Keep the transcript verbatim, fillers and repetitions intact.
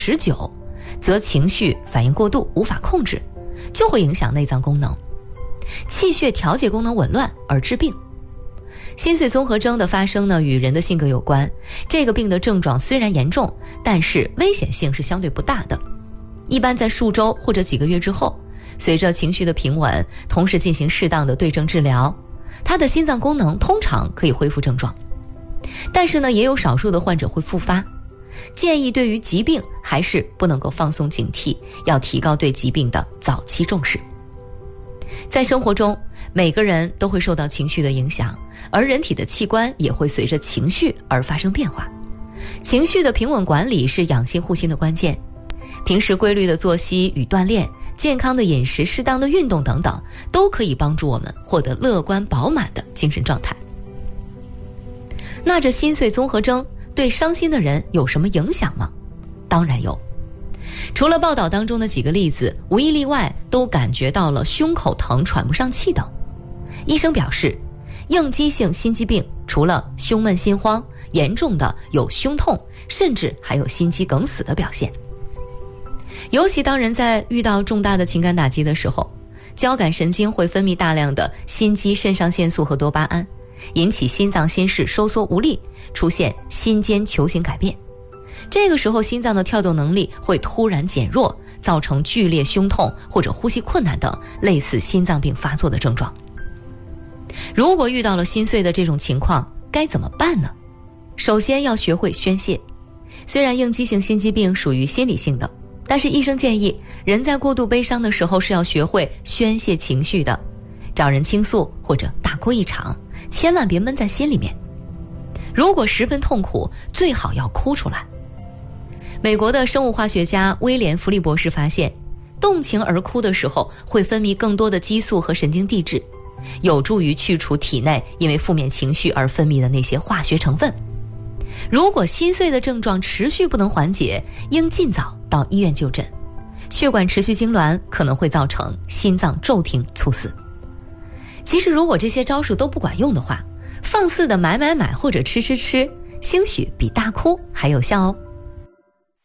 持久，则情绪反应过度无法控制，就会影响内脏功能，气血调节功能紊乱而致病。心碎综合征的发生呢，与人的性格有关。这个病的症状虽然严重，但是危险性是相对不大的。一般在数周或者几个月之后，随着情绪的平稳，同时进行适当的对症治疗，他的心脏功能通常可以恢复症状。但是呢，也有少数的患者会复发。建议对于疾病还是不能够放松警惕，要提高对疾病的早期重视。在生活中，每个人都会受到情绪的影响，而人体的器官也会随着情绪而发生变化。情绪的平稳管理是养心护心的关键。平时规律的作息与锻炼，健康的饮食，适当的运动等等，都可以帮助我们获得乐观饱满的精神状态。那这心碎综合征对伤心的人有什么影响吗？当然有。除了报道当中的几个例子，无一例外都感觉到了胸口疼、喘不上气等。医生表示，应激性心肌病除了胸闷心慌，严重的有胸痛，甚至还有心肌梗死的表现。尤其当人在遇到重大的情感打击的时候，交感神经会分泌大量的心肌肾上腺素和多巴胺，引起心脏心室收缩无力，出现心尖球形改变。这个时候心脏的跳动能力会突然减弱，造成剧烈胸痛或者呼吸困难等类似心脏病发作的症状。如果遇到了心碎的这种情况，该怎么办呢？首先要学会宣泄。虽然应激性心肌病属于心理性的，但是医生建议人在过度悲伤的时候是要学会宣泄情绪的，找人倾诉或者大哭一场，千万别闷在心里面。如果十分痛苦，最好要哭出来。美国的生物化学家威廉·弗利博士发现，动情而哭的时候会分泌更多的激素和神经递质，有助于去除体内因为负面情绪而分泌的那些化学成分。如果心碎的症状持续不能缓解，应尽早到医院就诊。血管持续痉挛可能会造成心脏骤停猝死。其实如果这些招数都不管用的话，放肆的买买买或者吃吃吃，兴许比大哭还有效哦。